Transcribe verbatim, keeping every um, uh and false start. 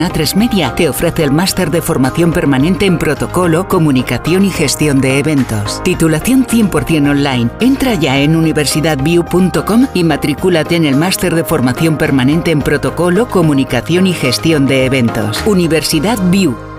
A tres Media te ofrece el máster de formación permanente en protocolo, comunicación y gestión de eventos. Titulación cien por cien online. Entra ya en universidad view punto com y matricúlate en el máster de formación permanente en protocolo, comunicación y gestión de eventos. Universidad View.